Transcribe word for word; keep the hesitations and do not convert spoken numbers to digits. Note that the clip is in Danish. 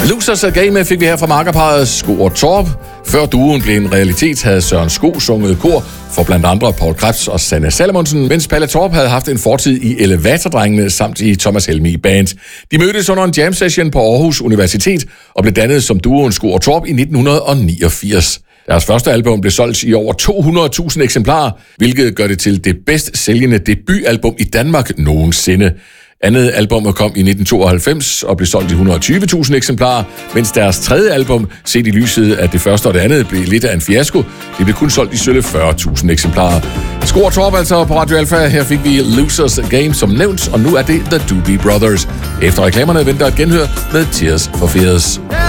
Losers Game fik vi her fra makkerparret Sko og Torp. Før duoen blev en realitet, havde Søren Sko sunget kor for blandt andre Poul Krebs og Sanne Salomonsen, mens Palle Torp havde haft en fortid i Elevatordrengene samt i Thomas Helmig Band. De mødtes under en jam session på Aarhus Universitet og blev dannet som duoen Sko og Torp i nitten niogfirs. Deres første album blev solgt i over to hundrede tusind eksemplarer, hvilket gør det til det bedst sælgende debutalbum i Danmark nogensinde. Andet album kom i nitten tooghalvfems og blev solgt i et hundrede og tyve tusind eksemplarer, mens deres tredje album, set i lyset af det første og det andet, blev lidt af en fiasko. Det blev kun solgt i sølle fyrre tusind eksemplarer. Sko og Torp altså på Radio Alpha. Her fik vi Losers Game som nævnt, og nu er det The Doobie Brothers. Efter reklamerne venter et genhør med Tears for Fears.